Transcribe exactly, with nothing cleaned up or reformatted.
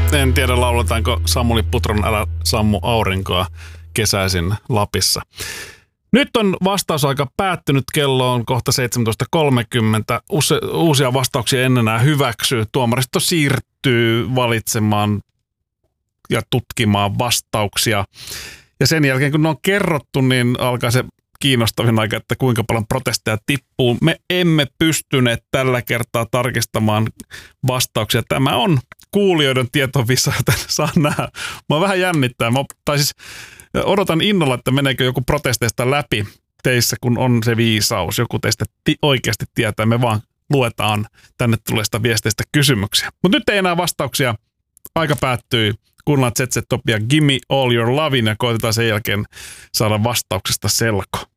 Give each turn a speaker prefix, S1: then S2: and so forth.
S1: En tiedä, lauletaanko Samuli Putron Älä sammu aurinkoa kesäisin Lapissa. Nyt on vastausaika päättynyt, kello on kohta seitsemäntoista kolmekymmentä. Use, uusia vastauksia en enää hyväksy. Tuomaristo siirtyy valitsemaan ja tutkimaan vastauksia. Ja sen jälkeen, kun ne on kerrottu, niin alkaa se kiinnostavin aika, että kuinka paljon protesteja tippuu. Me emme pystyneet tällä kertaa tarkistamaan vastauksia. Tämä on kuulijoiden tietovisa, joten saa nähdä. Mä vähän jännittää. Mä, tai siis odotan innolla, että meneekö joku protesteista läpi teissä, kun on se viisaus. Joku teistä ti- oikeasti tietää. Me vaan luetaan tänne tulleista viesteistä kysymyksiä. Mutta nyt ei enää vastauksia. Aika päättyy. Kuunnellaan Z Z Topia Gimme All Your Lovin ja koitetaan sen jälkeen saada vastauksesta selko.